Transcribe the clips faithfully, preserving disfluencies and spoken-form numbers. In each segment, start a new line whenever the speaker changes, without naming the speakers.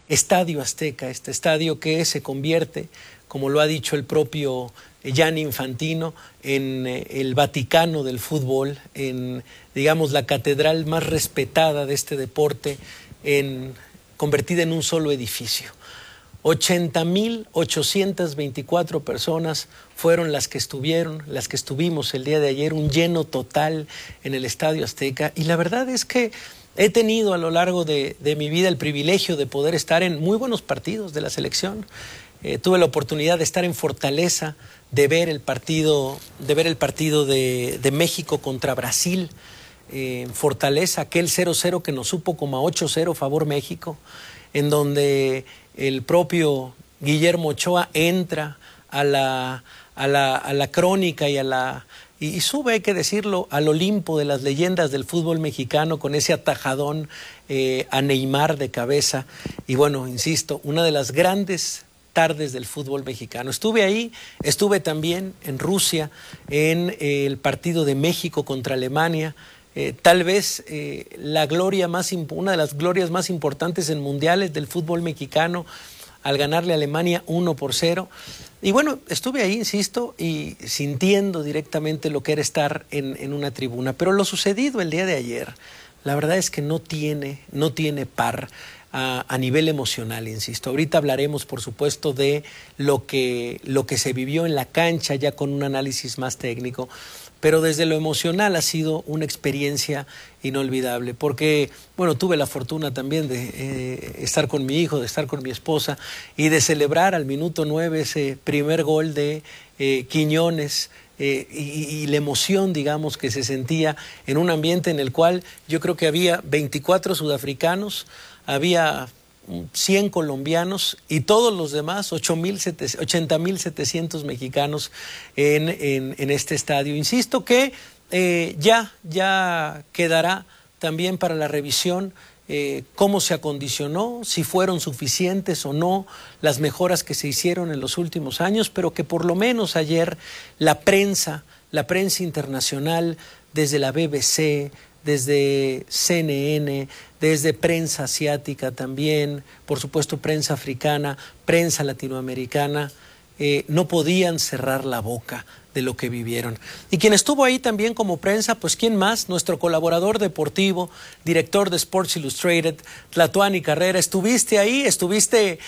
Estadio Azteca, este estadio que se convierte, como lo ha dicho el propio Gianni Infantino, en eh, el Vaticano del fútbol, en, digamos, la catedral más respetada de este deporte, en, convertida en un solo edificio. ochenta mil ochocientas veinticuatro personas fueron las que estuvieron, las que estuvimos el día de ayer, un lleno total en el Estadio Azteca, y la verdad es que he tenido a lo largo de, de mi vida el privilegio de poder estar en muy buenos partidos de la selección. Eh, tuve la oportunidad de estar en Fortaleza, de ver el partido, de ver el partido de, de México contra Brasil, eh, en Fortaleza, aquel cero cero que nos supo como a ocho cero favor México, en donde el propio Guillermo Ochoa entra a la, a la, a la crónica y a la y, y sube, hay que decirlo, al Olimpo de las leyendas del fútbol mexicano con ese atajadón eh, a Neymar de cabeza. Y bueno, insisto, una de las grandes tardes del fútbol mexicano. Estuve ahí, estuve también en Rusia, en eh, el partido de México contra Alemania. Eh, tal vez eh, la gloria más una de las glorias más importantes en mundiales del fútbol mexicano, al ganarle a Alemania uno por cero. Y bueno, estuve ahí, insisto, y sintiendo directamente lo que era estar en, en una tribuna. Pero lo sucedido el día de ayer, la verdad es que no tiene, no tiene par a, a nivel emocional, insisto. Ahorita hablaremos, por supuesto, de lo que, lo que se vivió en la cancha, ya con un análisis más técnico. Pero desde lo emocional ha sido una experiencia inolvidable, porque, bueno, tuve la fortuna también de eh, estar con mi hijo, de estar con mi esposa y de celebrar al minuto nueve ese primer gol de eh, Quiñones eh, y, y la emoción, digamos, que se sentía en un ambiente en el cual yo creo que había veinticuatro sudafricanos, había cien colombianos y todos los demás, ochenta mil setecientos mexicanos en, en, en este estadio. Insisto que eh, ya, ya quedará también para la revisión eh, cómo se acondicionó, si fueron suficientes o no las mejoras que se hicieron en los últimos años, pero que por lo menos ayer la prensa, la prensa internacional, desde la B B C, desde C N N, desde prensa asiática también, por supuesto prensa africana, prensa latinoamericana, eh, no podían cerrar la boca de lo que vivieron. Y quien estuvo ahí también como prensa, pues ¿quién más? Nuestro colaborador deportivo, director de Sports Illustrated, Tlatuani Carrera. Estuviste ahí, estuviste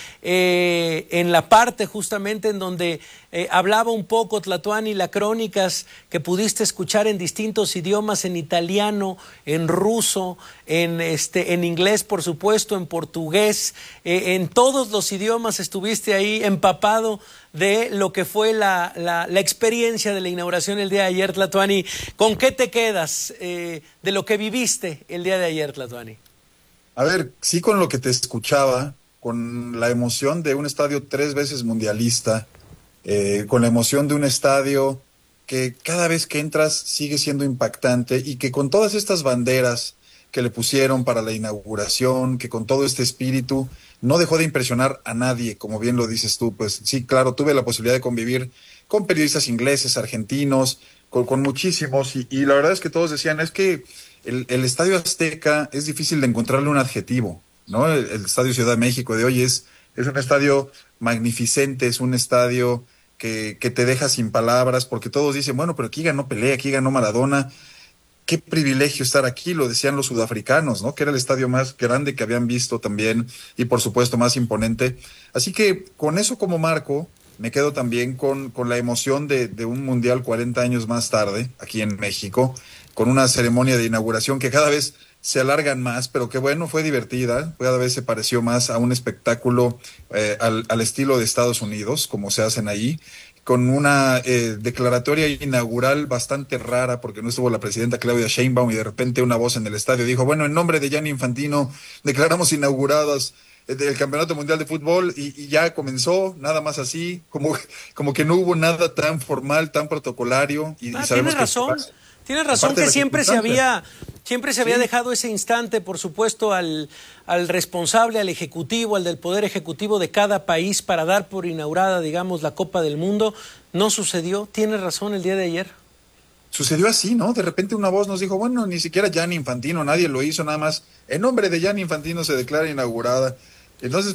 eh, en la parte justamente en donde eh, hablaba un poco Tlatuani, las crónicas que pudiste escuchar en distintos idiomas, en italiano, en ruso, en, este, en inglés, por supuesto, en portugués, eh, en todos los idiomas estuviste ahí empapado de lo que fue la, la, la experiencia de la inauguración el día de ayer, Tlatuani. ¿Con qué te quedas eh, de lo que viviste el día de ayer, Tlatuani?
A ver, sí, con lo que te escuchaba, con la emoción de un estadio tres veces mundialista, eh, con la emoción de un estadio que cada vez que entras sigue siendo impactante y que con todas estas banderas que le pusieron para la inauguración, que con todo este espíritu no dejó de impresionar a nadie, como bien lo dices tú. Pues sí, claro, tuve la posibilidad de convivir con periodistas ingleses, argentinos, con, con muchísimos, y, y la verdad es que todos decían, es que el, el Estadio Azteca es difícil de encontrarle un adjetivo, ¿no? El, el Estadio Ciudad de México de hoy es, es un estadio magnificente, es un estadio que, que te deja sin palabras, porque todos dicen, bueno, pero aquí ganó Pelé, aquí ganó Maradona. Qué privilegio estar aquí, lo decían los sudafricanos, ¿no? Que era el estadio más grande que habían visto también y por supuesto más imponente. Así que con eso como marco, me quedo también con, con la emoción de, de un mundial cuarenta años más tarde, aquí en México, con una ceremonia de inauguración que cada vez se alargan más, pero que bueno, fue divertida, cada vez se pareció más a un espectáculo eh, al, al estilo de Estados Unidos, como se hacen ahí, con una eh, declaratoria inaugural bastante rara, porque no estuvo la presidenta Claudia Sheinbaum y de repente una voz en el estadio dijo, bueno, en nombre de Gianni Infantino declaramos inauguradas el Campeonato Mundial de Fútbol y, y ya comenzó, nada más así, como, como que no hubo nada tan formal, tan protocolario. Y,
ah,
y sabemos
tienes razón,
que,
tienes razón que siempre se había, siempre se había
sí.
dejado ese instante, por supuesto, al, al responsable, al ejecutivo, al del poder ejecutivo de cada país para dar por inaugurada, digamos, la Copa del Mundo. No sucedió, tienes razón el día de ayer.
Sucedió así, ¿no? De repente una voz nos dijo, bueno, ni siquiera Gianni Infantino, nadie lo hizo, nada más, en nombre de Gianni Infantino se declara inaugurada. Entonces,